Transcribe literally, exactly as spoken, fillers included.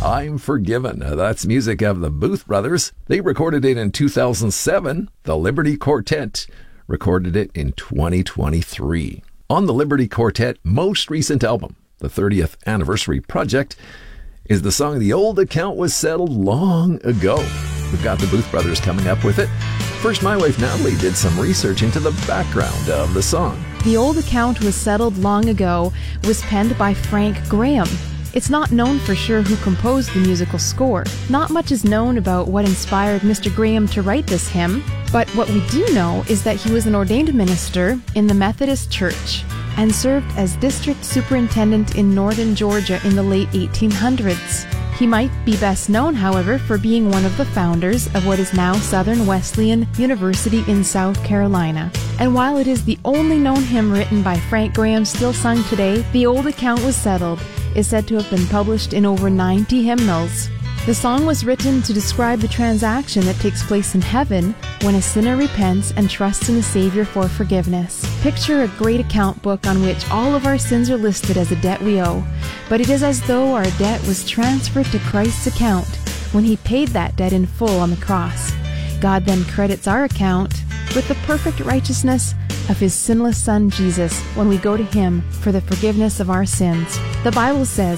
I'm Forgiven. That's music of the Booth Brothers. They recorded it in two thousand seven. The Liberty Quartet recorded it in twenty twenty-three. On the Liberty Quartet most recent album, the thirtieth Anniversary Project, is the song The Old Account Was Settled Long Ago. We've got the Booth Brothers coming up with it. First, my wife Natalie did some research into the background of the song. The Old Account Was Settled Long Ago was penned by Frank Graham. It's not known for sure who composed the musical score. Not much is known about what inspired Mister Graham to write this hymn, but what we do know is that he was an ordained minister in the Methodist Church and served as district superintendent in northern Georgia in the late eighteen hundreds. He might be best known, however, for being one of the founders of what is now Southern Wesleyan University in South Carolina. And while it is the only known hymn written by Frank Graham still sung today, The Old Account Was Settled is said to have been published in over ninety hymnals. The song was written to describe the transaction that takes place in heaven when a sinner repents and trusts in the Savior for forgiveness. Picture a great account book on which all of our sins are listed as a debt we owe, but it is as though our debt was transferred to Christ's account when He paid that debt in full on the cross. God then credits our account with the perfect righteousness of His sinless Son Jesus when we go to Him for the forgiveness of our sins. The Bible says,